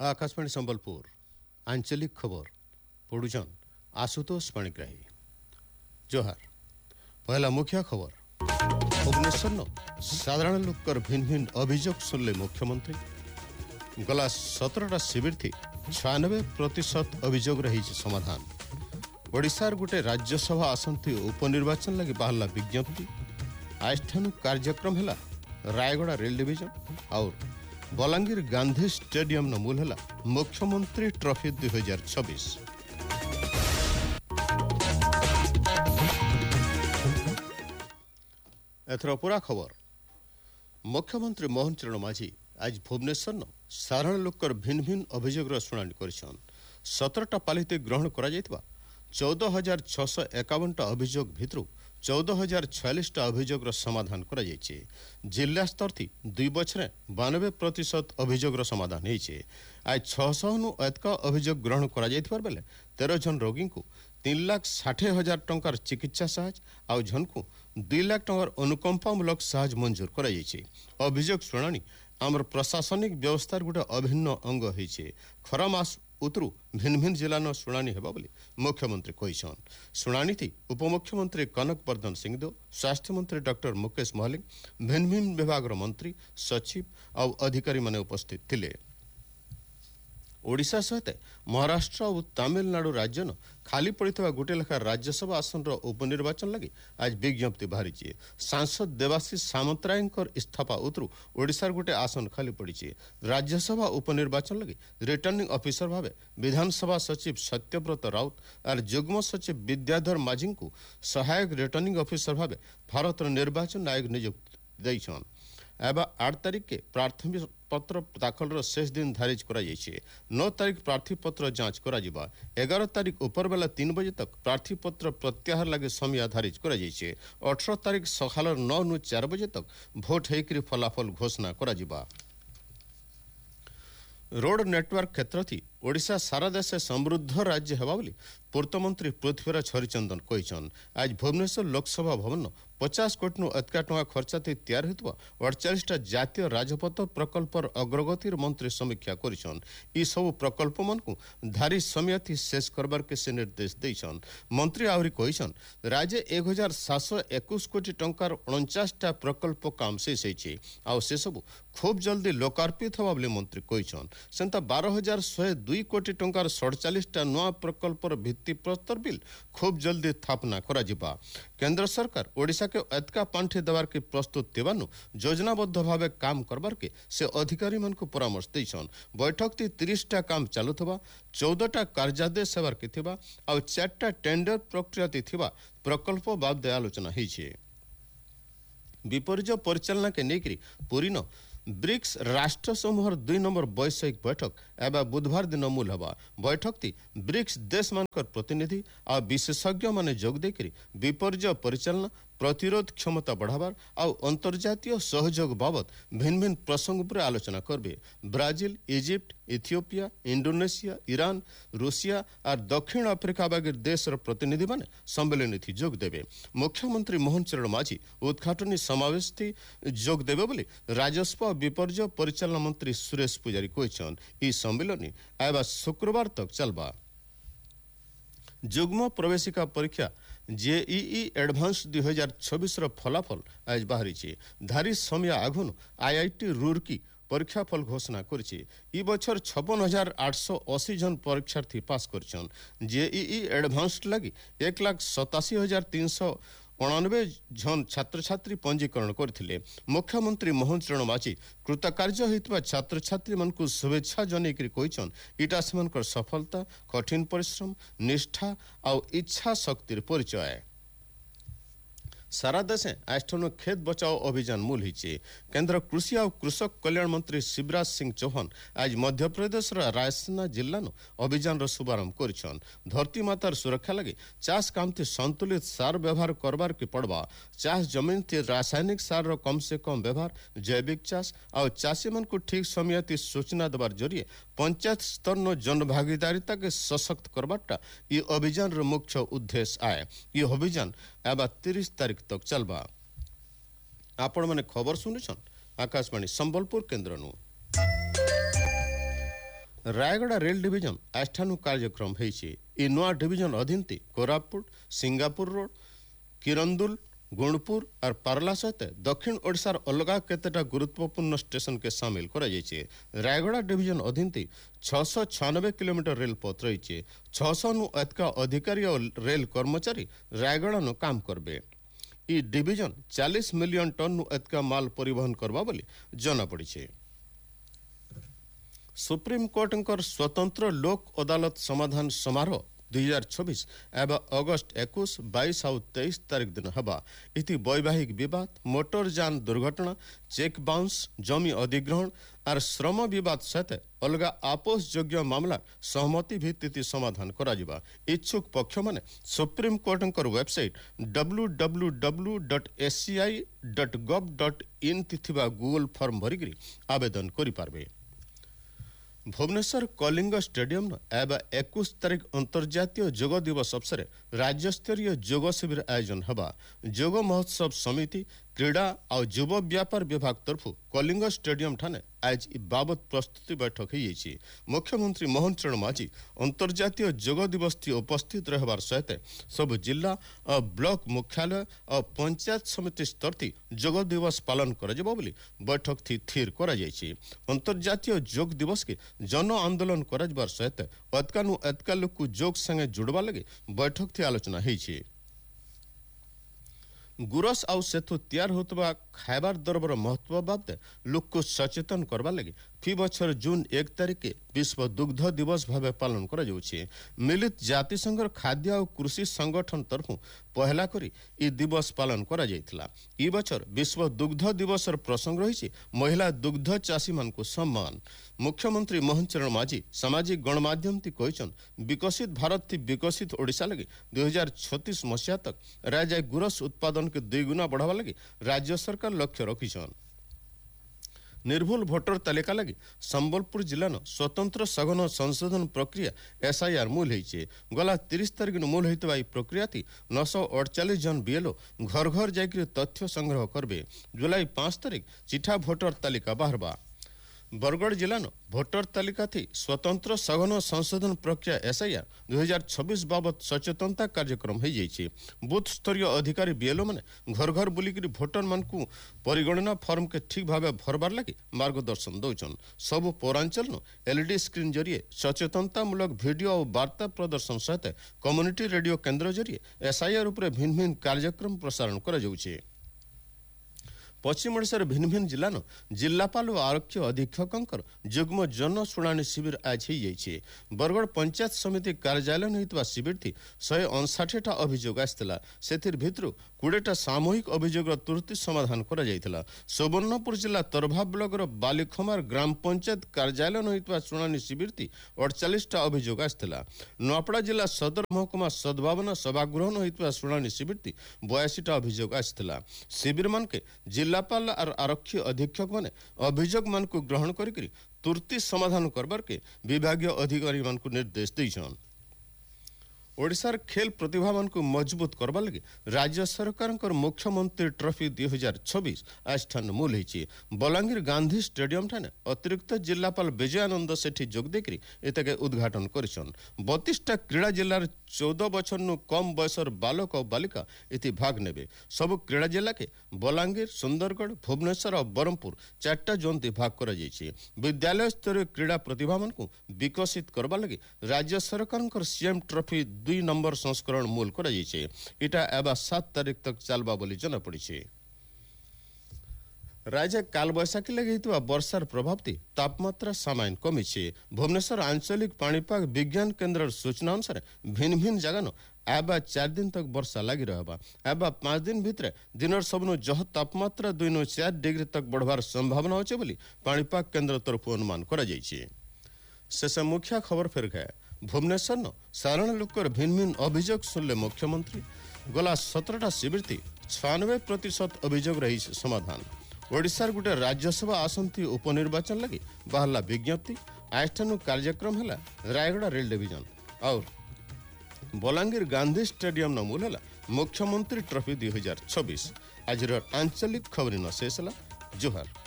आकाशवाणी संबलपुर आंचलिक खबर पढ़ुछन आशुतोष पाणिग्राही। जोहार। पहला मुख्य खबर भुवनेश्वर साधारण लोकर भिन्न भिन्न अभियोग सुनले मुख्यमंत्री। गला 17टा शिविर थी 96% अभियोग रही समाधान। ओडिशार गोटे राज्यसभा आसन थी उपनिर्वाचन लगी बाहरला विज्ञप्ति। आजठानु कार्यक्रम है रायगड़ा रेल डिविजन और बलांगीर गांधी स्टेडियम न मूल है मुख्यमंत्री ट्रॉफी 2026। एथर पूरा खबर मुख्यमंत्री मोहन चरण माझी आज भुवनेश्वर न साधारण लोकर भिन्न भिन्न अभियोग शुणाणी कर 17टा पालिते ग्रहण कर 14,651टा अभियोग भितर 14,046टा अभियोग समाधान कर जिला स्तर थी 2 बछरे 92% अभियोग समाधान होइछे। आज 600 नु अधिक अभियोग ग्रहण कर बेले 13 जन रोगी को 3,60,000 टंकार चिकित्सा साहाय्य आउ जन को 2 लाख टंकार अनुकंपामूलक साहाय्य मंजूर कर अभियोग शुणाणी आमर प्रशासनिक व्यवस्थार गोटे अभिन्न अंग होइछे। खरा मास उतरू भिन्न भिन्न जिला न शुणाणी हेबा बोली मुख्यमंत्री कहिछन। शुणाणी थी उपमुख्यमंत्री कनक वर्धन सिंहदेव, स्वास्थ्य मंत्री डॉक्टर मुकेश महलिक, भिन्न भिन्न विभाग मंत्री सचिव और अधिकारी माने उपस्थित थिले। ओडिशा सहित महाराष्ट्र और तमिलनाडु राज्य न खाली पड़ता गोटे लेखा राज्यसभा आसन उपनिर्वाचन लगी आज विज्ञप्ति बाहरी। सांसद देवाशीष सामंतरायकर इस्तीफा उतरू ओडिशार गोटे आसन खाली पड़ी। राज्यसभा उपनिर्वाचन लगी रिटर्निंग ऑफिसर भाव विधानसभा सचिव सत्यव्रत राउत और युग्म सचिव विद्याधर माझी को सहायक रिटर्निंग ऑफिसर भाव भारत निर्वाचन आयोग नियुक्त देइछन। एवं 8 तारीख के प्रार्थी पत्र दाखल शेष दिन धारिज कर 9 तारीख प्रार्थी पत्र जांच कर 11 तारीख उपर बेला 3 बजे तक प्रार्थी पत्र प्रत्याहार लगे समय धारिज कर 18 तारीख सकाल 9 नु 4 बजे तक भोट होकर फलाफल घोषणा कर। रोड नेटवर्क क्षेत्र थी ओडिशा सारा देश समृद्ध राज्य हेबा बोली पूर्त मंत्री पृथ्वीराज हरिचंदन कहिछन। आज भुवनेश्वर लोकसभा भवन 50 कोटी अधिक टंका खर्चा थी तैयार होता 48टा जातीय राजपथ प्रकल्पर अग्रगतिर मंत्री समीक्षा करिछन। ई सब प्रकल्प मन को धारी समय थी शेष करबार के से निर्देश देइछन। मंत्री आवरी कहिछन राज्य 1,721 कोटी टंकार 49टा प्रकल्प काम शेष होइछे आ से सब खूब जल्दी लोकार्पित होबा बोली मंत्री कहिछन। सेंता 12,102 कोटी टंकार 47टा नवा प्रकल्पर भित्ति प्रस्तर बिल खूब जल्दी स्थापना करा जिबा। केंद्र सरकार ओडिशा के अधिका पांठि देवार के प्रस्तुत थिबानु योजनाबद्ध भावे काम करबार के से अधिकारी मन को परामर्श दैछन। बैठक थी 30टा काम चालुथबा 14टा कार्यादेश सेवार के थिबा आ 4टा टेंडर प्रक्रिया थिबा प्रकल्प बाबद आलोचना होइछे। विपर्य परिचालना के नेकरी पुरी न ब्रिक्स राष्ट्र समूहर 2 नंबर वैश्विक बैठक एवं बुधवार दिन मूल हवा। बैठक थी ब्रिक्स देश मानकर प्रतिनिधि और विशेषज्ञ माने जोग देकरी विपर्य परिचालना प्रतिरोध क्षमता बढ़ावार और अंतर्जातीय सहयोग बाबत भिन्न भिन्न प्रसंग पर आलोचना करबे। Brazil, Egypt, Ethiopia, Indonesia, Iran, Russia और दक्षिण आफ्रिका वगैरह देश प्रतिनिधि माने सम्मेलन थी जोग देवे। मुख्यमंत्री मोहन चरण माझी उद्घाटनी समावेश थी जोग देवे बोली राजस्व विपर्य परिचालना मंत्री सुरेश पुजारी कहिछन। ई सम्मेलन आबा शुक्रवार तक चलबा। जुग्म प्रवेशिका परीक्षा जेईई एडवांस 2026 फलाफल आज बाहरी। धारी समय आगुन आईआईटी रुड़की परीक्षा फल घोषणा करिछि। ई बछर 56,880 जन परीक्षार्थी पास करछन। जेईई एडवांस लगी 1,87,389 जन छात्र छात्री पंजीकरण करथिले। मुख्यमंत्री मोहन चरण माझी कृतकार्य होइतबा छात्र छात्री मन को शुभेच्छा जनेकरी कहिछन। इटा सेमनकर सफलता, कठिन परिश्रम, निष्ठा और इच्छा शक्तिर परिचय। सारा देश आजठानु खेत बचाओ अभियान मूल होइछे। केंद्र कृषि और कृषक कल्याण मंत्री शिवराज सिंह चौहान आज मध्य प्रदेश रायसेना जिला अभियान शुभारंभ करिछन। धरती मातार सुरक्षा लगे चाष काम थी संतुलित सार व्यवहार करबार के पड़वा। चाष जमीन थी रासायनिक सार कम से कम व्यवहार, जैविक चाष और चाषी मन को ठीक समय थी सूचना देवार जरिए पंचायत स्तर न जन भागीदारिता के सशक्त करबाटा ये अभियान मुख्य उद्देश्य आए। ये अभियान एवं 30 तारीख तक चलबा। आपण माने खबर सुनिछन आकाशवाणी संबलपुर केंद्र नु। ରାୟଗଡ଼ା ରେଳ ଡିଭିଜନ ଆଜିଠାରୁ କାର୍ଯ୍ୟକ୍ରମ ହୋଇଛି। ଏହି ନୂଆ division ଅଧୀନତି Koraput, Singapore road, Kirandul, Gunupur और ପାରଲା ସହିତ ଦକ୍ଷିଣ ଓଡ଼ିଶାର ଅଲଗା କେତେଟା ଗୁରୁତ୍ୱପୂର୍ଣ୍ଣ ଷ୍ଟେସନকে ସାମିଲ କରାଯାଇଛି। ରାୟଗଡ଼ା ଡିଭିଜନ ଅଧୀନତି 696 କିଲୋମିଟର ରେଲପଥ ରହିଛି। 600 ଅଧିକା ଅଧିକାରୀ ଓ ରେଲ କର୍ମଚାରୀ ରାୟଗଡ଼ାନୁ କାମ କରିବେ। ଇ ଡିଭିଜନ 40 ମିଲିୟନ ଟନ୍ରୁ ଅଧିକା ମାଲ ପରିବହନ କରିବା ବୋଲି ଜଣାପଡ଼ିଛି। ସୁପ୍ରିମକୋର୍ଟଙ୍କର ସ୍ୱତନ୍ତ୍ର ଲୋକ ଅଦାଲତ ସମାଧାନ ସମାରୋହ 2024 एवं अगस्ट 21, 22 और 23 तारीख दिन हवा। इति वैवाहिक विवाद, मोटरयान दुर्घटना, चेक बाउंस, जमी अधिग्रहण और श्रम विवाद सहित अलग आपोष योग्य मामला सहमति भित्ति समाधान करा जिबा। इच्छुक पक्ष माने सुप्रीम कोर्टଙ୍କର वेबसाइट www.sci.gov.in थिबा गूगल फॉर्म भरिकरी आवेदन करि पारबे। भुवनेश्वर कलिंग स्टेडियम एवं 21 तारीख अंतर्जातीय योग दिवस अवसर राज्यस्तरीय योग शिविर आयोजन हवा। योग महोत्सव समिति, क्रीड़ा और युव व्यापार विभाग तरफ कलिंग स्टेडियम ठाने आज बाबत प्रस्तुति बैठक होई। मुख्यमंत्री मोहन चरण माझी अंतर्जातीय योग दिवस थी उपस्थित रहबार सहित सब जिला और ब्लॉक मुख्यालय और पंचायत समिति स्तर थी योग दिवस पालन करा जिबा बोली बैठक थी थिर करा जायछि। अंतर्जातीय योग दिवस के जन आंदोलन करा जिबार सहित अतकानु अतका लोक को योग संगे जुड़बा लगे बैठक थी आलोचना होई। गुरस आउ सेथु तैयार होतबा खाइबार दरबर महत्व बाबद लोक को सचेतन करबा लगे फी बछर जून 1 तारीख के विश्व दुग्ध दिवस भाव पालन करा जाउछि। मिलित जातिसंघर खाद्य और कृषि संगठन तरफ पहला करी ई दिवस पालन करा जाइथिला। ई बछर विश्व दुग्ध दिवसर प्रसंग रहिछि महिला दुग्ध चाषी मान को सम्मान। मुख्यमंत्री मोहन चरण माझी सामाजिक गणमाध्यम ती कहिछन विकसित भारत थी विकसित ओडिशा लगे 2036 मसीहा तक राज्य गुरस उत्पादन के 2 गुना बढ़ावा लगे राज्य सरकार लक्ष्य रखिछन। निर्भुल भोटर तालिका लगी संबलपुर जिला स्वतंत्र सघन संशोधन प्रक्रिया SIR मूल होइछे। गला 30 तारीख मूल होइतबा ई प्रक्रिया थी 948 जन बीएलओ घर घर जाकर तथ्य संग्रह करबे। जुलाई 5 तारीख चिठा भोटर तालिका बाहरबा। बरगढ़ जिला भोटर तालिका थी स्वतंत्र सघन संशोधन प्रक्रिया SIR 2026 बाबत सचेतनता कार्यक्रम हो जाइए। बूथ स्तरीय अधिकारी बीएलओ माने घर घर बुलिक भोटर मान को परिगणना फॉर्म के ठीक भाव भरबार लगी मार्गदर्शन दौन। सब पौरांचल LED स्क्रीन जरिए सचेतनतामूलक वीडियो और वार्ता प्रदर्शन सहित कम्युनिटी रेडियो केन्द्र जरिए SIR उपरे भिन्न भिन्न कार्यक्रम प्रसारण करा जाउछे। पश्चिम ओडिशार भिन्न भिन्न जिला जिलापाल और आरक्षी अधीक्षक युग्म जन शुणाणी शिविर आज हो जाइए। बरगढ़ पंचायत समिति कार्यालय होता शिविर थी 159 अभियोग आसाला। से भितर 20टा सामूहिक अभियोग तुरंत समाधान करा जाइथिला। सुवर्णपुर जिला तरभा ब्लॉक बालिखमार ग्राम पंचायत कार्यालय होता शुणाणी शिविर थी 48टा अभियोग आसाला। नुआपड़ा जिला सदर महकुमा सद्भावना सभागृह होता शुणाणी शिविर थी 82टा अभियोग आसाला। शिविर मान के जिलापाल और आरक्षी अधीक्षक माने अभियोग मान को ग्रहण करी तुरंत समाधान करबार के विभागीय अधिकारी मान को निर्देश दैछन। ओडिशार खेल प्रतिभा मान को मजबूत करबा लगे राज्य सरकार मुख्यमंत्री ट्रॉफी 2026 आज ठान मूल होइछि। बलांगीर गांधी स्टेडियम ठाने अतिरिक्त जिलापाल विजयानंद सेठी जोग देकरी एतके उद्घाटन करिछन। 32टा क्रीड़ा जिलार 14 बछर नु कम बयसर बालक और बालिका इति भाग नेबे। सब क्रीड़ा जिला के बलांगीर, सुंदरगढ़, भुवनेश्वर और बरमपुर 4टा जोन भाग करा जाइछि। विद्यालय स्तरीय क्रीड़ा प्रतिभा मान को विकसित करबा लगे राज्य सरकार सीएम ट्रॉफी 2 नंबर संस्करण मूल करा जाइछे। इटा एबा 7 तारीख तक चलबा बोली जना पड़िछे। राज्य कालबैशाखी लगे वर्षार प्रभाव थी तापमात्रा सामान्य कमी। भुवनेश्वर आंचलिक पाणीपाग विज्ञान केन्द्र सूचना अनुसार भिन्न भिन्न जगह एबा 4 दिन तक वर्षा लगी रहबा। एबा 5 दिन भितर दिनर सबनु जह तापमात्रा 2 नु 4 डिग्री तक बढ़वार संभावना होचे बोली पाणीपाग केन्द्र तरफ अनुमान करा जाइछे। शेष मुख्य खबर फेर गए भुवनेश्वर न साधारण लोकर भिन्न भिन्न अभियोग सुनले मुख्यमंत्री। गला 17टा शिविर थी 96% अभियोग रही समाधान। ओडिशार गोटे राज्यसभा आसन थी उपनिर्वाचन लगी बाहरला विज्ञप्ति। आजठानु कार्यक्रम है रायगड़ा रेल डिविजन और बलांगीर गांधी स्टेडियम न मूल है मुख्यमंत्री ट्रॉफी 2026। आज आंचलिक खबरी न शेष है। जुहार।